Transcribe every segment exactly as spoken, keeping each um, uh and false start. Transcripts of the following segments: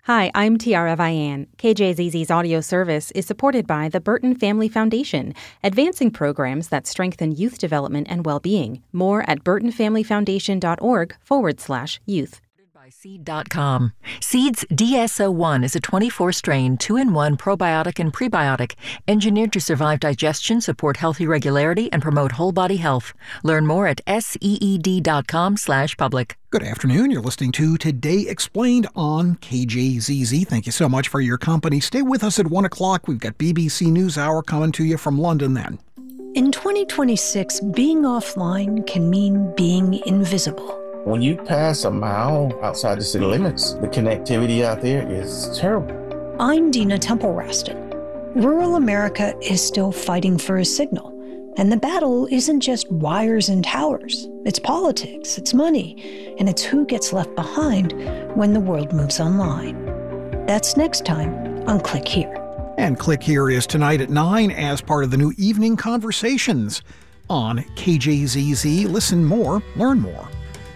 Hi, I'm Tiara Vian. K J Z Z's audio service is supported by the Burton Family Foundation, advancing programs that strengthen youth development and well-being. More at burtonfamilyfoundation.org forward slash youth. By Seed dot com. Seed's D S O one is a twenty-four strain, two in one probiotic and prebiotic, engineered to survive digestion, support healthy regularity, and promote whole body health. Learn more at seed.com slash public. Good afternoon. You're listening to Today Explained on K J Z Z. Thank you so much for your company. Stay with us at one o'clock. We've got B B C NewsHour coming to you from London then. In twenty twenty-six, being offline can mean being invisible. When you pass a mile outside the city limits, the connectivity out there is terrible. I'm Dina Temple-Raston. Rural America is still fighting for a signal. And the battle isn't just wires and towers. It's politics, it's money, and it's who gets left behind when the world moves online. That's next time on Click Here. And Click Here is tonight at nine as part of the new Evening Conversations on K J Z Z. Listen more, learn more.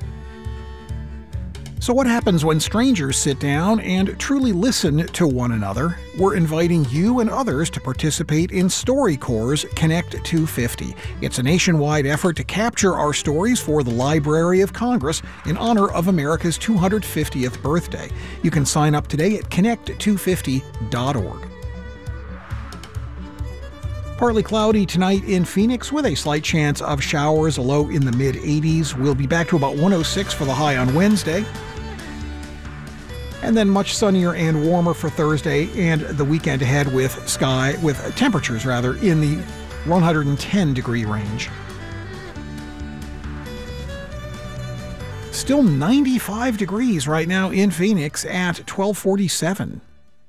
So what happens when strangers sit down and truly listen to one another? We're inviting you and others to participate in StoryCorps' Connect two fifty. It's a nationwide effort to capture our stories for the Library of Congress in honor of America's two hundred fiftieth birthday. You can sign up today at connect two fifty dot org. Partly cloudy tonight in Phoenix with a slight chance of showers, a low in the mid eighties. We'll be back to about one oh six for the high on Wednesday. And then much sunnier and warmer for Thursday and the weekend ahead with sky, with temperatures rather, in the one hundred ten degree range. Still ninety-five degrees right now in Phoenix at twelve forty-seven.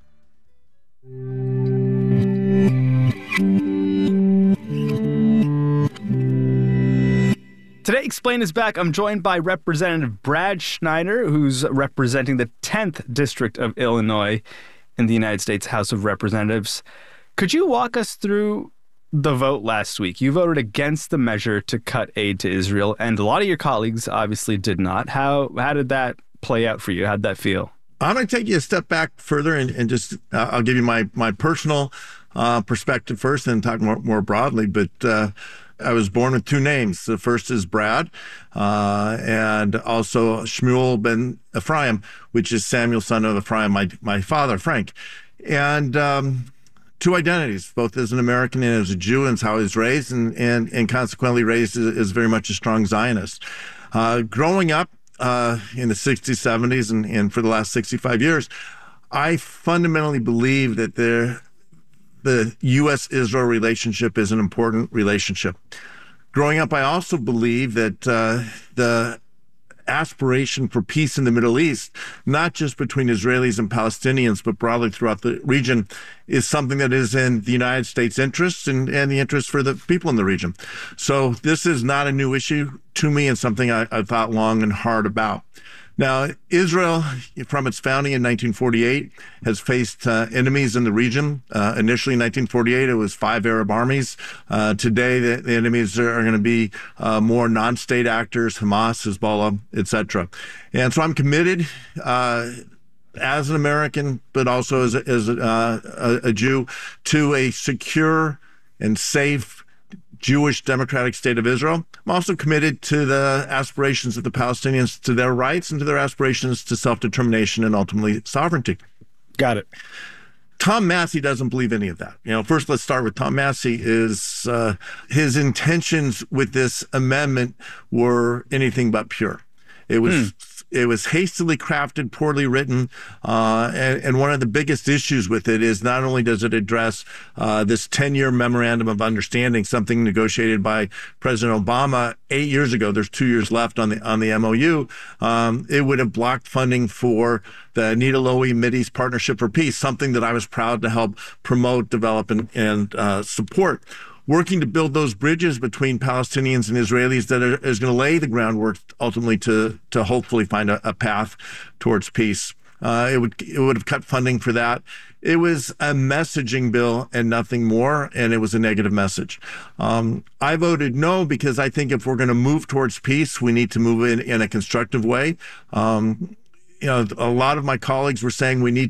Today Explained is back. I'm joined by Representative Brad Schneider, who's representing the tenth District of Illinois in the United States House of Representatives. Could you walk us through the vote last week? You voted against the measure to cut aid to Israel, and a lot of your colleagues obviously did not. How how did that play out for you? How'd that feel? I'm going to take you a step back further and, and just uh, I'll give you my my personal uh, perspective first, and talk more, more broadly. But uh, I was born with two names. The first is Brad, uh, and also Shmuel ben Ephraim, which is Samuel, son of Ephraim, my my father, Frank. And um, two identities, both as an American and as a Jew, and it's how I was raised, and, and, and consequently raised as, as very much a strong Zionist. Uh, growing up uh, in the sixties, seventies, and, and for the last sixty-five years, I fundamentally believe that there the U S Israel relationship is an important relationship. Growing up, I also believe that uh, the aspiration for peace in the Middle East, not just between Israelis and Palestinians, but broadly throughout the region, is something that is in the United States' interests and, and the interest for the people in the region. So this is not a new issue to me, and something I, I've thought long and hard about. Now, Israel, from its founding in nineteen forty-eight, has faced uh, enemies in the region. Uh, initially, in nineteen forty-eight, it was five Arab armies. Uh, today, the, the enemies are, are going to be uh, more non-state actors, Hamas, Hezbollah, et cetera. And so I'm committed uh, as an American, but also as, a, as a, uh, a, a Jew, to a secure and safe Jewish democratic state of Israel. I'm also committed to the aspirations of the Palestinians, to their rights and to their aspirations to self-determination and ultimately sovereignty. Got it. Tom Massie doesn't believe any of that. You know, first let's start with Tom Massie. Is uh, his intentions with this amendment were anything but pure. It was hmm. It was hastily crafted, poorly written, uh, and, and one of the biggest issues with it is not only does it address uh, this ten-year memorandum of understanding, something negotiated by President Obama eight years ago. There's two years left on the on the M O U. Um, it would have blocked funding for the Nita Lowey Mideast Partnership for Peace, something that I was proud to help promote, develop, and, and uh, support. Working to build those bridges between Palestinians and Israelis that are, is going to lay the groundwork ultimately to to hopefully find a, a path towards peace. Uh, it would it would have cut funding for that. It was a messaging bill and nothing more, and it was a negative message. Um, I voted no because I think if we're going to move towards peace, we need to move in, in a constructive way. Um, you know, a lot of my colleagues were saying we need